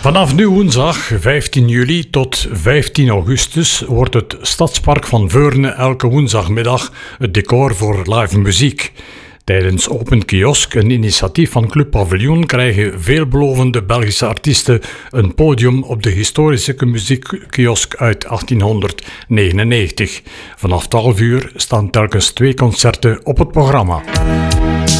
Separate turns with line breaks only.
Vanaf nu woensdag 15 juli tot 15 augustus wordt het Stadspark van Veurne elke woensdagmiddag het decor voor live muziek. Tijdens Open Kiosk, een initiatief van Club Paviljoen, krijgen veelbelovende Belgische artiesten een podium op de historische muziekkiosk uit 1899. Vanaf 12 uur staan telkens 2 concerten op het programma.